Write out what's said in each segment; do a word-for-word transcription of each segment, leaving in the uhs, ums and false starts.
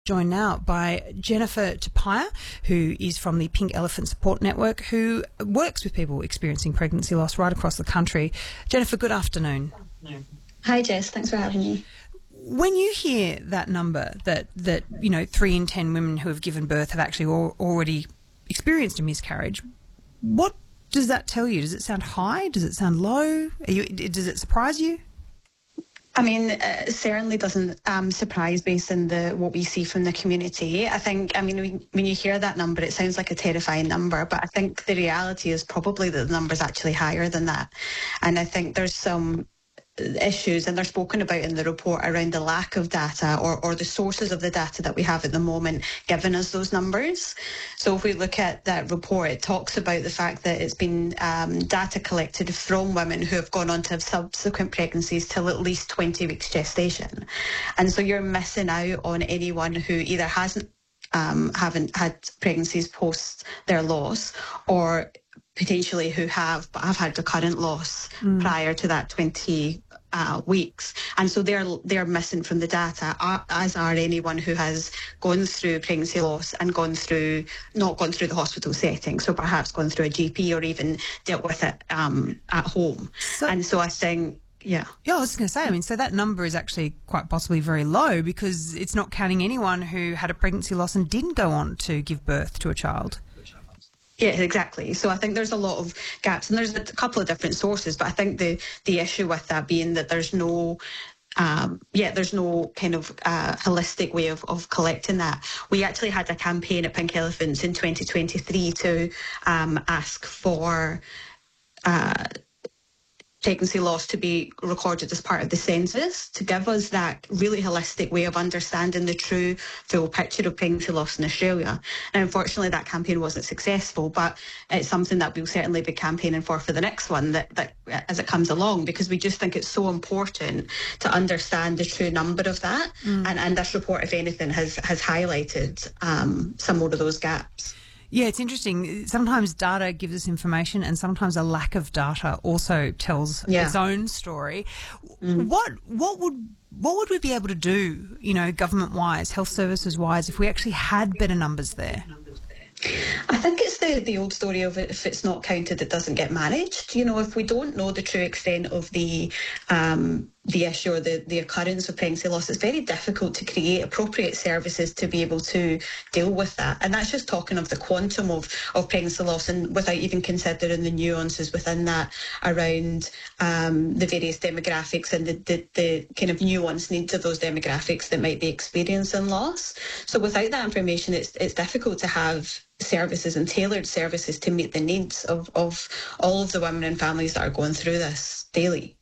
Joined now by Jennifer Tupaia, who is from the Pink Elephant Support Network, who works with people experiencing pregnancy loss right across the country. Jennifer, good afternoon. Hi, Jess. Thanks for having me. When you hear that number, that, that you know, three in ten women who have given birth have actually al- already experienced a miscarriage, what does that tell you? Does it sound high? Does it sound low? Are you, does it surprise you? I mean, uh, it certainly doesn't um, surprise based on the what we see from the community. I think, I mean, when, when you hear that number, it sounds like a terrifying number, but I think the reality is probably that the number's actually higher than that. And I think there's some issues, and they're spoken about in the report, around the lack of data or, or the sources of the data that we have at the moment giving us those numbers. So if we look at that report, it talks about the fact that it's been um, data collected from women who have gone on to have subsequent pregnancies till at least twenty weeks gestation. And so you're missing out on anyone who either hasn't um, haven't had pregnancies post their loss, or potentially who have but have had recurrent loss mm. prior to that twenty uh, weeks, and so they're they're missing from the data, as are anyone who has gone through pregnancy loss and gone through not gone through the hospital setting, so perhaps gone through a G P or even dealt with it um, at home. So, and so I think. Yeah. Yeah, I was going to say, I mean, so that number is actually quite possibly very low because it's not counting anyone who had a pregnancy loss and didn't go on to give birth to a child. Yeah, exactly. So I think there's a lot of gaps, and there's a couple of different sources, but I think the, the issue with that being that there's no Um, yeah, there's no kind of uh, holistic way of, of collecting that. We actually had a campaign at Pink Elephants in twenty twenty-three to um, ask for uh, pregnancy loss to be recorded as part of the census, to give us that really holistic way of understanding the true full picture of pregnancy loss in Australia. Now, unfortunately, that campaign wasn't successful, but it's something that we'll certainly be campaigning for for the next one, that, that as it comes along, because we just think it's so important to understand the true number of that. Mm. And, and this report, if anything, has, has highlighted um, some more of those gaps. Yeah, it's interesting. Sometimes data gives us information, and sometimes a lack of data also tells yeah. its own story. Mm. What what would what would we be able to do, you know, government-wise, health services-wise, if we actually had better numbers there? I think it's the, the old story of it, if it's not counted, it doesn't get managed. You know, if we don't know the true extent of the um, the issue or the, the occurrence of pregnancy loss, it's very difficult to create appropriate services to be able to deal with that. And that's just talking of the quantum of, of pregnancy loss, and without even considering the nuances within that around um, the various demographics and the, the, the kind of nuanced needs of those demographics that might be experiencing loss. So without that information, it's it's difficult to have services and tailored services to meet the needs of, of all of the women and families that are going through this daily.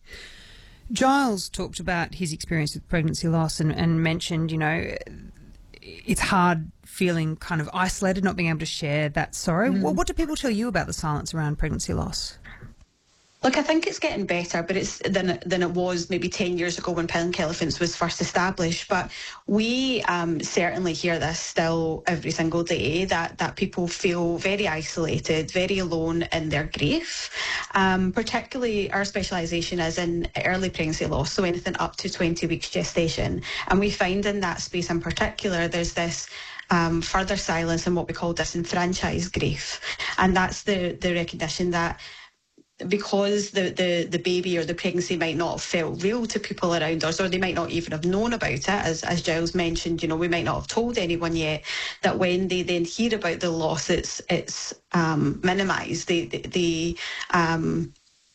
Giles talked about his experience with pregnancy loss and, and mentioned, you know, it's hard feeling kind of isolated, not being able to share that sorrow. Mm. What, what do people tell you about the silence around pregnancy loss? Look, I think it's getting better, but it's than than it was maybe ten years ago when Pink Elephants was first established. But we um, certainly hear this still every single day, that that people feel very isolated, very alone in their grief. Um, particularly, our specialisation is in early pregnancy loss, so anything up to twenty weeks gestation. And we find in that space in particular, there's this Um, further silence and what we call disenfranchised grief. And that's the, the recognition that because the, the, the baby or the pregnancy might not have felt real to people around us, or they might not even have known about it, as, as Giles mentioned, you know, we might not have told anyone yet, that when they then hear about the loss, it's it's um, minimised. They, they, they um,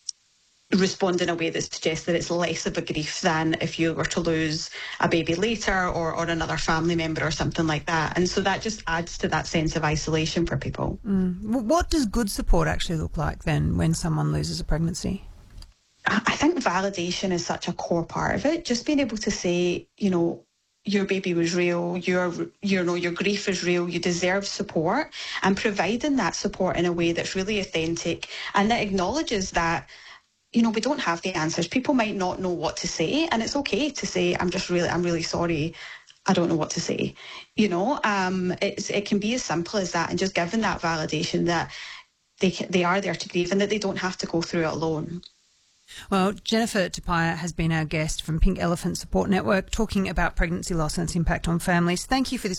respond in a way that suggests that it's less of a grief than if you were to lose a baby later, or, or another family member or something like that. And so that just adds to that sense of isolation for people. Mm. What does good support actually look like then when someone loses a pregnancy? I think validation is such a core part of it. Just being able to say, you know, your baby was real, your, you know, your grief is real, you deserve support, and providing that support in a way that's really authentic and that acknowledges that, you know, we don't have the answers. People might not know what to say, and it's okay to say, I'm just really, I'm really sorry, I don't know what to say. You know, um, it's, it can be as simple as that, and just giving that validation that they they are there to grieve and that they don't have to go through it alone. Well, Jennifer Tupaia has been our guest from Pink Elephant Support Network, talking about pregnancy loss and its impact on families. Thank you for this